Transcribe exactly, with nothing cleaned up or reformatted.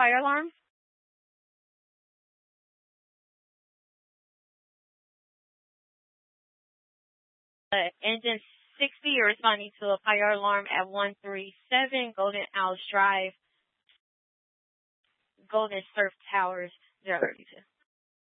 fire alarm. Uh, engine sixty, you're responding to a fire alarm at one three seven Golden Owls Drive, Golden Surf Towers, zero thirty two.